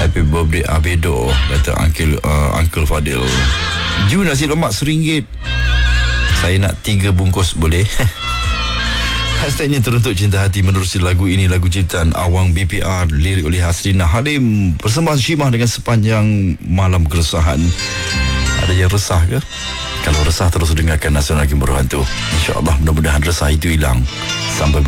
Happy birthday Abedo, kata Uncle Fadil. Ju nasi lemak RM1. Saya nak 3 bungkus boleh? Hashtagnya teruntuk cinta hati menerusi lagu ini, lagu ciptaan Awang BPR, lirik oleh Hasrina Halim, persembahan Syimah dengan Sepanjang Malam Keresahan. Ada yang resah ke? Kalau resah terus dengarkan Nasional Kim Berhantu. InsyaAllah mudah-mudahan resah itu hilang. Sampai berjumpa.